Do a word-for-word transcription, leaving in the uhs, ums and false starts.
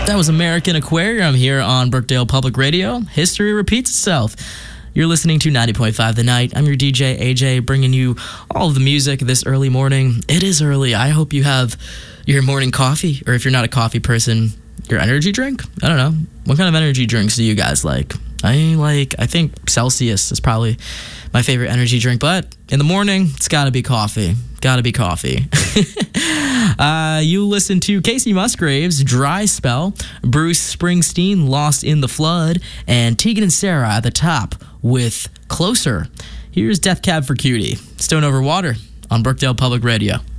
That was American Aquarium here on Brookdale Public Radio. History repeats itself. You're listening to ninety point five The Night. I'm your D J, A J, bringing you all of the music this early morning. It is early. I hope you have your morning coffee, or if you're not a coffee person, your energy drink. I don't know. What kind of energy drinks do you guys like? I like, I think Celsius is probably my favorite energy drink, but in the morning, it's got to be coffee. Got to be coffee. uh, you listen to Casey Musgraves' Dry Spell, Bruce Springsteen, Lost in the Flood, and Tegan and Sarah at the top with Closer. Here's Death Cab for Cutie, Stone Over Water on Brookdale Public Radio.